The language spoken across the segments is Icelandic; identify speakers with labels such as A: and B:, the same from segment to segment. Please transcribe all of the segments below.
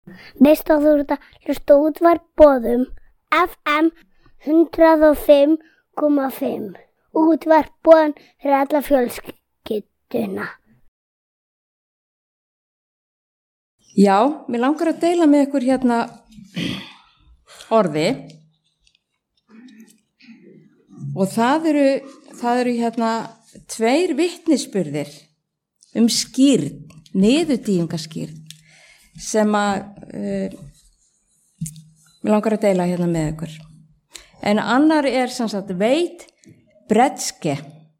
A: Veist að þú ert að hlusta útvarp Boðum FM 105,5. Útvarp Boðum fyrir alla fjölskylduna.
B: Já, mér langar að deila með ykkur hérna orði og það eru hérna 2 vitnisburðir skýrn, niðurdýfingaskýrn sem að mér langar að deila hérna með ykkur. En annar sem sagt Veit Bredske.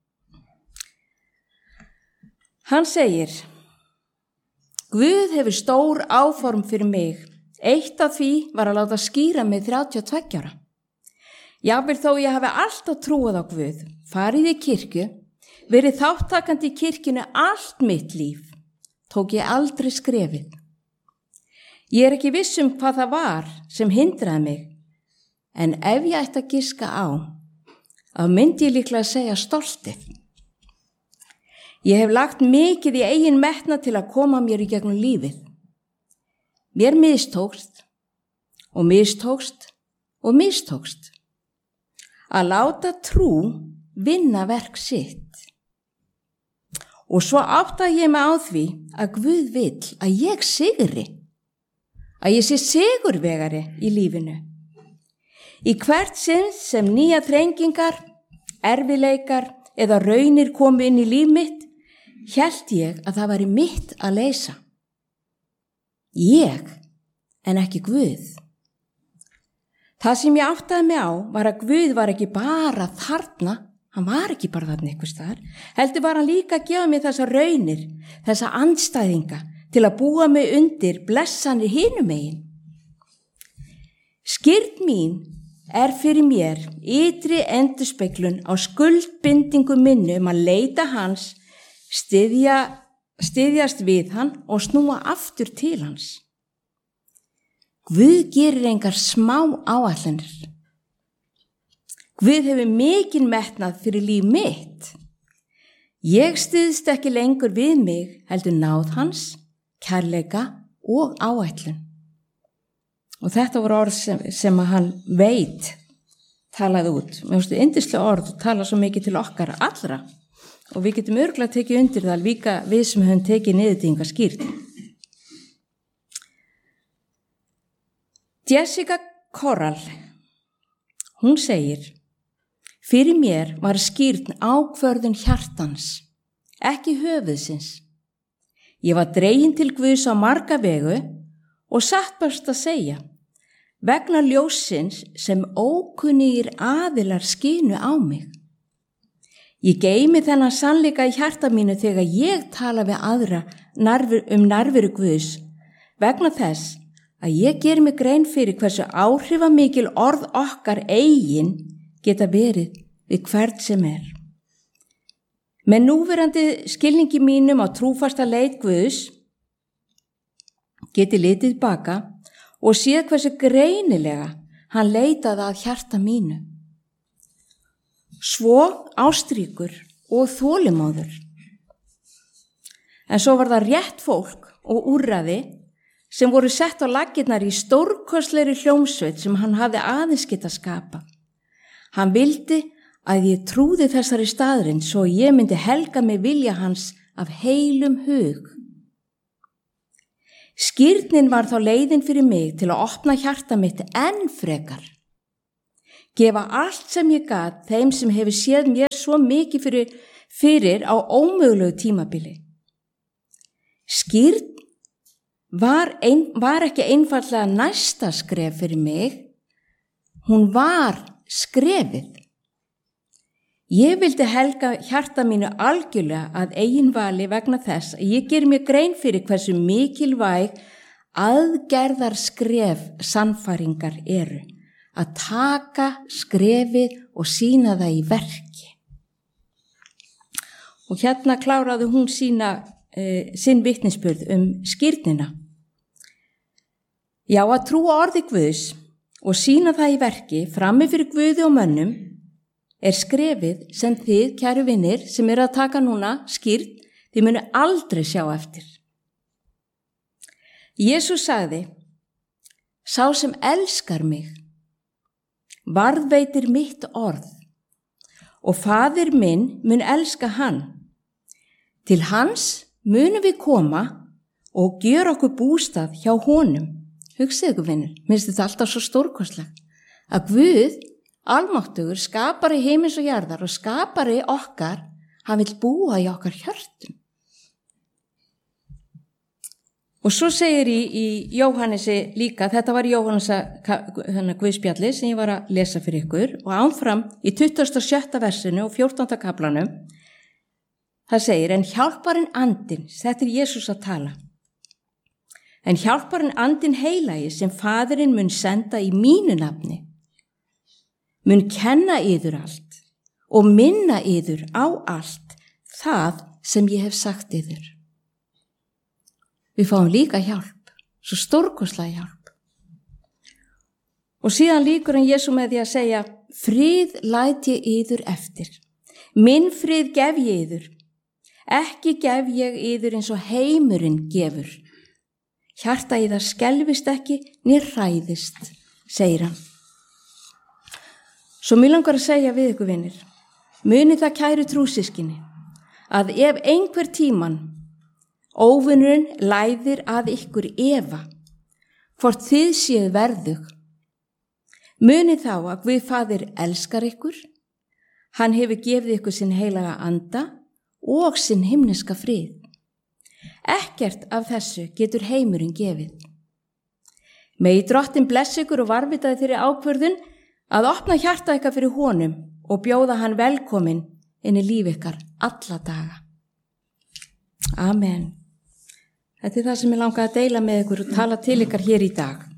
B: Hann segir: Guð hefur stór áform fyrir mig. Eitt af því var að láta skíra mig 32 ára. Jafnvel þó ég hafi alltaf trúað á Guð, farið í kirkju, verið þáttakandi í kirkjunni allt mitt líf, tók ég aldrei skrefið. Ég er ekki viss hvað það var sem hindraði mig, en ef ég ætti að giska á, þá myndi ég líklega að segja stoltið. Ég hef lagt mikið í eigin metnað til að koma mér í gegnum lífið. Mér mistókst og mistókst og mistókst að láta trú vinna verk sitt. Og svo áttaði ég mig á því að Guð vill að ég sigri, að ég sé sigurvegari í lífinu. Í hvert sinn sem nýja þrengingar, erfiðleikar eða raunir komu inn í líf mitt, hélt ég að það væri mitt að leysa. Ég, en ekki Guð. Það sem ég áttaði mig á var að Guð var ekki bara þarna, hann var ekki bara þarna einhvers staðar, heldur var hann líka að gefa mér þessa raunir, þessa andstæðinga til að búa mig undir blessanir hinum megin. Skírn mín er fyrir mér ytri endurspeglun á skuldbindingu minni að leita hans, styðjast við hann og snúa aftur til hans. Guð gerir engar smá áætlanir. Guð hefur mikinn metnað fyrir líf mitt. Ég styðst ekki lengur við mig, heldur náð hans, kærleika og áætlun. Og þetta voru orð sem að hann Veit talaði út. Mér finnst yndislega orð og tala svo mikið til okkar allra. Og við getum örugglega tekið undir það líka við sem höfum tekið niðurdýfingaskírn. Jessica Corral, hún segir: Fyrir mér var skírn ákvörðun hjartans, ekki höfuðsins. Ég var dregin til Guðs á marga vegu og satt best að segja, vegna ljóssins sem ókunnugir aðilar skinu á mig. Ég geymi þennan sannleika í hjarta mínu þegar ég tala við aðra nærveru Guðs, vegna þess að ég ger mig grein fyrir hversu áhrifamikil orð okkar eigin geta verið við hvert sem er. Með núverandi skilningi mínum á trúfasta leit Guðs geti litið baka og séð hversu greinilega hann leitaði að hjarta mínu. Svo ástríkur og þolinmóður. En svo var það rétt fólk og úrræði sem voru sett á laggirnar í stórkostlegri hljómsveit sem hann hafði aðeins getað skapað. Hann vildi að ég trúði þessari staðrind svo ég myndi helga mig vilja hans af heilum hug. Skírnin var þá leiðin fyrir mig til að opna hjarta mitt enn frekar. Gefa allt sem ég gat þeim sem hefur séð mér svo mikið fyrir á ómögulegu tímabili. Skírn var ekki einfaldlega næsta skref fyrir mig, hún var skrefið. Ég vildi helga hjarta mínu algjörlega að eigin vali vegna þess að ég ger mér grein fyrir hversu mikilvæg aðgerðar skref sannfæringar eru. Að taka skrefið og sýna það í verki. Og hérna kláraði hún sinn vitnisburð skírnina. Já, að trúa orði Guðs og sýna það í verki frammi fyrir Guði og mönnum er skrefið sem þið, kæru vinir, sem eru að taka núna skírn, þið munu aldrei sjá eftir. Jesús sagði: sá sem elskar mig, varðveitir mitt orð og faðir minn mun elska hann. Til hans munum við koma og gera okkur bústað hjá honum. Hugsið ykkur, vinur, minnst þetta alltaf svo stórkostlegt að Guð, almáttugur, skapari himins og jarðar og skapari okkar, hann vill búa í okkar hjörtum. Og svo segir í Jóhannesi líka, þetta var Jóhannesa Guðspjalli sem ég var að lesa fyrir ykkur, og áfram í 27. versinu og 14. kaflanum, það segir, en hjálparinn andinn, þetta er Jesús að tala, en hjálparinn andinn heilagi sem Faðirinn mun senda í mínu nafni, mun kenna yður allt og minna yður á allt það sem ég hef sagt yður. Við fáum líka hjálp, svo stórkostlega hjálp. Og síðan lýkur hann Jesú með því að segja, frið læt ég yður eftir, minn frið gef ég yður, ekki gef ég yður eins og heimurinn gefur. Hjarta yðar skelfist ekki, né hræðist, segir hann. Svo mér langar að segja við ykkur, vinir, munið það kæru trúsystkini, að ef einhver tíman óvinurinn læðir að ykkur efa, hvort þið séð verðug, munið þá að Guð Faðir elskar ykkur, hann hefur gefið ykkur sinn heilaga anda og sinn himneska frið. Ekkert af þessu getur heimurinn gefið. Megi Drottinn blessa ykkur og varvitaði þeirri ákvörðun að opna hjarta ykkar fyrir honum og bjóða hann velkomin inn í líf ykkar alla daga. Amen. Þetta er það sem ég langaði að deila með ykkur og tala til ykkar hér í dag.